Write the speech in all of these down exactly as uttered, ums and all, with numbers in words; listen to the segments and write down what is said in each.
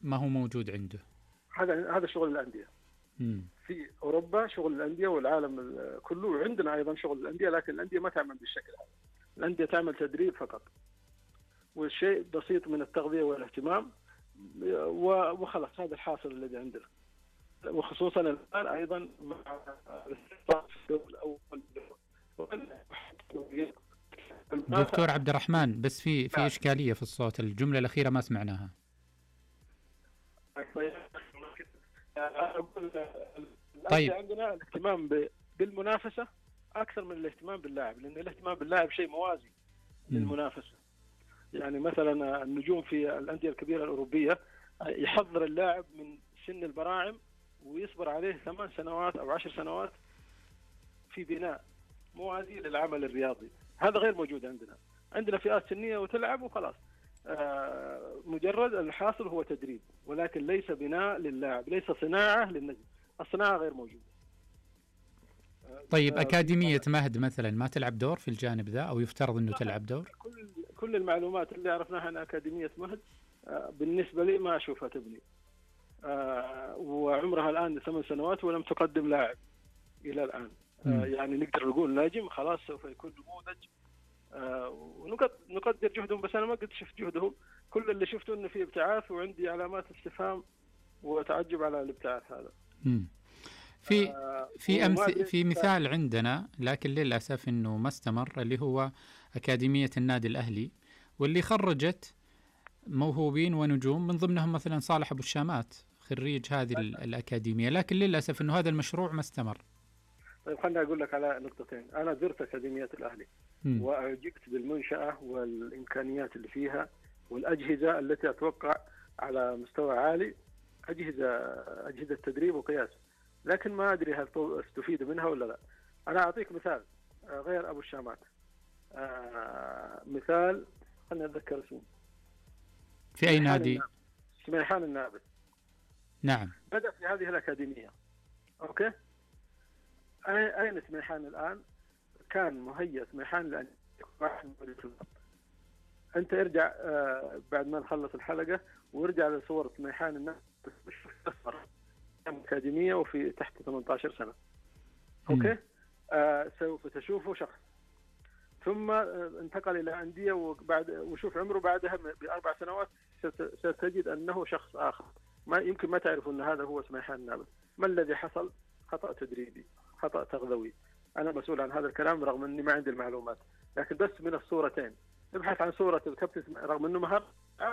ما هو موجود عنده. هذا هذا شغل الأندية. مم. في أوروبا شغل الأندية والعالم كله، وعندنا أيضا شغل الأندية، لكن الأندية ما تعمل بالشكل هذا. الأندية تعمل تدريب فقط، والشيء بسيط من التغذية والاهتمام وخلاص. هذا الحاصل الذي عندنا، وخصوصا الآن أيضا مع الاستقطاب في الدور الأول. دكتور عبد الرحمن، بس في في إشكالية في الصوت، الجملة الأخيرة ما سمعناها. طيب، عندنا الاهتمام بالمنافسة أكثر من الاهتمام باللاعب، لأن الاهتمام باللاعب شيء موازي للمنافسة. يعني مثلا النجوم في الأندية الكبيرة الأوروبية يحضر اللاعب من سن البراعم ويصبر عليه ثمان سنوات أو عشر سنوات في بناء موازي للعمل الرياضي. هذا غير موجود عندنا. عندنا فئات سنية وتلعب وخلاص، آه مجرد الحاصل هو تدريب، ولكن ليس بناء للاعب، ليس صناعة للنجم. الصناعة غير موجودة. طيب، أكاديمية مهد مثلا ما تلعب دور في الجانب ذا، أو يفترض أنه تلعب دور؟ كل كل المعلومات اللي عرفناها عن أكاديمية مهد آه بالنسبة لي ما أشوفها تبني. آه وعمرها الآن ثمان سنوات ولم تقدم لاعب إلى الآن. آه يعني نقدر نقول ناجم خلاص سوف يكون نموذج، آه ونقدر جهدهم، بس أنا ما قد شفت جهدهم. كل اللي شفته إنه في ابتعاث، وعندي علامات استفهام وتعجب على الابتعاث هذا. مم. في آه في أمث في مثال عندنا، لكن للأسف إنه ما استمر، اللي هو أكاديمية النادي الأهلي، واللي خرجت موهوبين ونجوم، من ضمنهم مثلا صالح أبو الشامات خريج هذه الأكاديمية، لكن للأسف إنه هذا المشروع ما استمر. طيب، خلنا أقول لك على نقطتين. أنا زرت أكاديمية الأهلي م. وأعجبت بالمنشأة والإمكانيات اللي فيها والأجهزة التي أتوقع على مستوى عالي، أجهزة أجهزة تدريب وقياس، لكن ما أدري هل استفيد منها ولا لا. أنا أعطيك مثال غير أبو الشامات. آه مثال، خلنا أتذكر اسمه. في أي نادي؟ سميحان النابل. نعم. بدأ في هذه الأكاديمية. أوكي. أين سميحان الآن؟ كان مهيأ سميحان لأن أنت ارجع آه بعد ما نخلص الحلقة وارجع لصور سميحان النابل، أكاديمية وفي تحت ثمانية عشر سنة. أوكي. آه سوف تشوفه شخص، ثم آه انتقل إلى أندية، وبعد وشوف عمره بعدها بأربع سنوات ستجد أنه شخص آخر. ما يمكن ما تعرف أن هذا هو سميحان النابل. ما الذي حصل؟ خطأ تدريبي، خطأ تغذوي. أنا مسؤول عن هذا الكلام رغم أني ما عندي المعلومات، لكن بس من الصورتين ابحث عن صورة الكابتن رغم أنه مهر.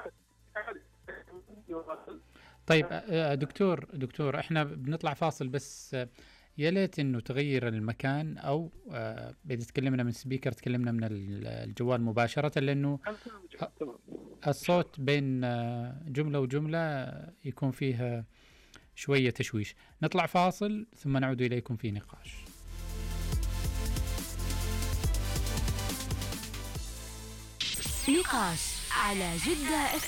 طيب دكتور دكتور احنا بنطلع فاصل، بس يا ليت انه تغير المكان، او اذا تكلمنا من سبيكر تكلمنا من الجوال مباشرة، لانه الصوت بين جملة وجملة يكون فيها شوية تشويش. نطلع فاصل ثم نعود إليكم في نقاش. نقاش على جدة اف